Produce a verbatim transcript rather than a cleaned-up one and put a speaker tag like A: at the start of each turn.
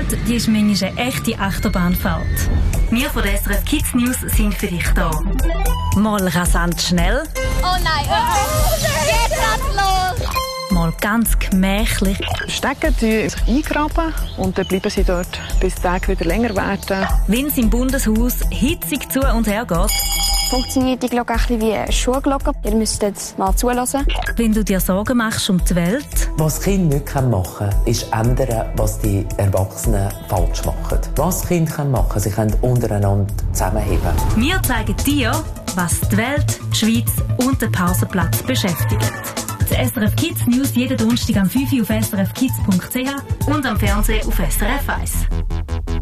A: Welt, die ist manchmal eine echte Achterbahnfahrt. Wir von der S R F Kids News sind für dich da. Mal rasant schnell.
B: Oh nein, oh, geht grad los!
A: Mal ganz gemächlich.
C: Stecken sie sich eingraben und dann bleiben sie dort, bis die Tage wieder länger werden.
A: Wenn es im Bundeshaus hitzig zu und her geht.
D: Funktioniert die Glocke ein bisschen wie eine Schulglocke. Ihr müsst jetzt mal zuhören.
A: Wenn du dir Sorgen machst um die Welt.
E: Was Kinder nicht machen können, ist ändern, was die Erwachsenen falsch machen. Was Kinder machen können, sie können untereinander zusammenheben.
A: Wir zeigen dir, was die Welt, die Schweiz und den Pausenplatz beschäftigt. Die S R F Kids News jeden Donnerstag am fünf Uhr auf s r f kids punkt c h und am Fernsehen auf S R F eins.